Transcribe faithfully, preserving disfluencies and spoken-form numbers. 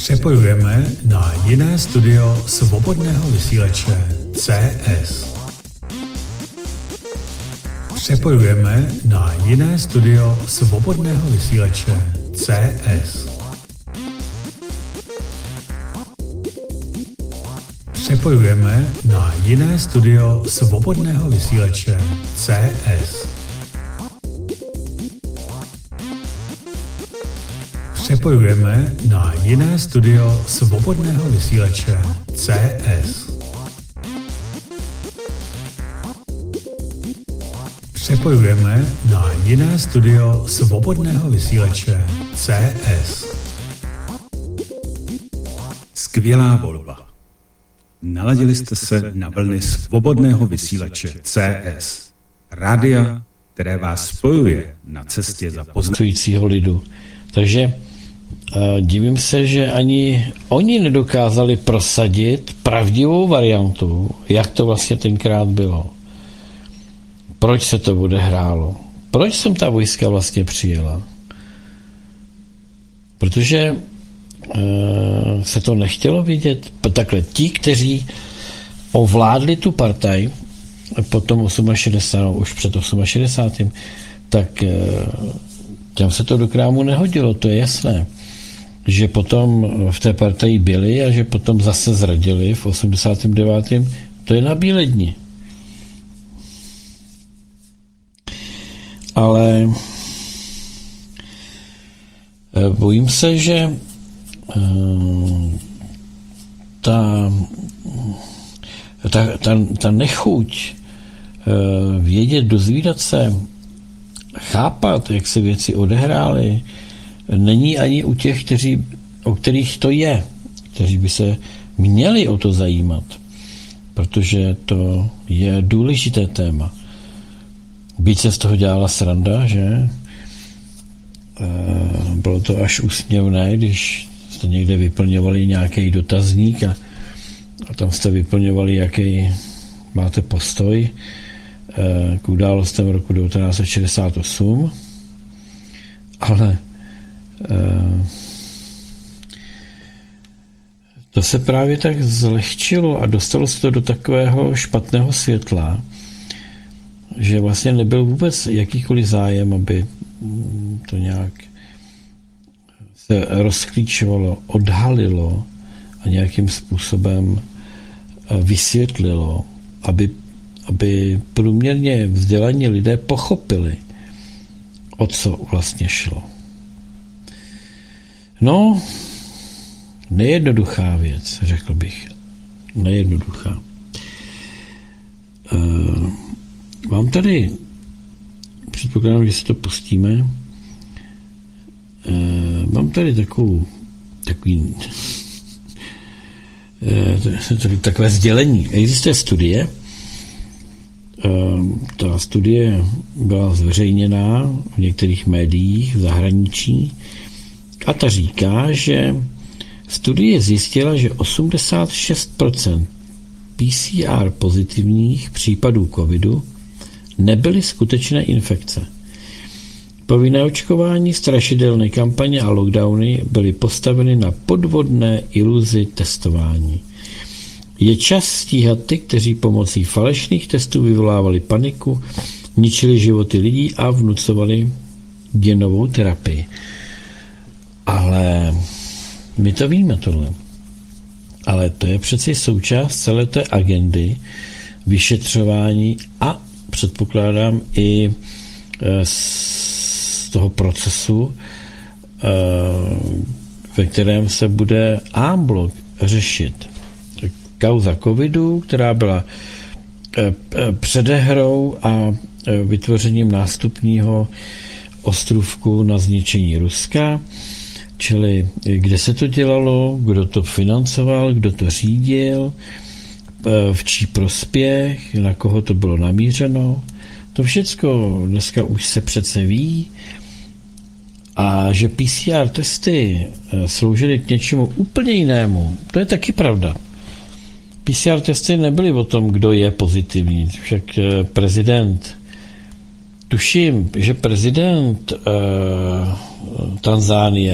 Přepojujeme na jiné studio svobodného vysílače C S. Přepojujeme na jiné studio svobodného vysílače C S. Přepojujeme na jiné studio svobodného vysílače C S. Přepojujeme na jiné studio svobodného vysílače C S. Přepojujeme na jiné studio svobodného vysílače C S. Skvělá volba. Naladili jste se na vlny svobodného vysílače C S. Rádia, které vás spojuje na cestě za poznajícího lidu. Takže uh, divím se, že ani oni nedokázali prosadit pravdivou variantu, jak to vlastně tenkrát bylo. Proč se to odehrálo? Proč sem ta vojska vlastně přijela? Protože uh, se to nechtělo vidět. Takhle ti, kteří ovládli tu partaj po tom šedesátém osmém, už před šedesátým osmým, tak uh, těm se to do krámu nehodilo, to je jasné. Že potom v té partaji byli a že potom zase zradili v osmdesátém devátém to je na bílé dni. Ale bojím se, že ta, ta, ta, ta nechuť vědět, dozvídat se, chápat, jak se věci odehrály, není ani u těch, kteří, o kterých to je, kteří by se měli o to zajímat, protože to je důležité téma. Byť se z toho dělala sranda, že? Bylo to až úsměvné, když jste někde vyplňovali nějaký dotazník a, a tam jste vyplňovali, jaký máte postoj k událostem roku devatenáct set šedesát osm, ale to se právě tak zlehčilo a dostalo se to do takového špatného světla, že vlastně nebyl vůbec jakýkoliv zájem, aby to nějak se rozklíčovalo, odhalilo a nějakým způsobem vysvětlilo, aby, aby průměrně vzdělaní lidé pochopili, o co vlastně šlo. No, nejednoduchá věc, řekl bych. Nejednoduchá. Uh, Mám tady, předpokládám, že si to pustíme, e, mám tady takovou, takový, e, takové sdělení. Existuje studie, e, ta studie byla zveřejněná v některých médiích v zahraničí a ta říká, že studie zjistila, že osmdesát šest procent P C R pozitivních případů covidu nebyly skutečné infekce. Povinné očkování, strašidelné kampaně a lockdowny byly postaveny na podvodné iluzi testování. Je čas stíhat ty, kteří pomocí falešných testů vyvolávali paniku, ničili životy lidí a vnucovali genovou terapii. Ale my to víme tohle. Ale to je přeci součást celé té agendy vyšetřování a předpokládám i z toho procesu, ve kterém se bude en bloc řešit kauza covidu, která byla předehrou a vytvořením nástupního ostrůvku na zničení Ruska, čili kde se to dělalo, kdo to financoval, kdo to řídil, v čí prospěch, na koho to bylo namířeno. To všecko dneska už se přece ví. A že P C R testy sloužily k něčemu úplně jinému, to je taky pravda. P C R testy nebyly o tom, kdo je pozitivní. Však prezident, tuším, že prezident uh, Tanzánie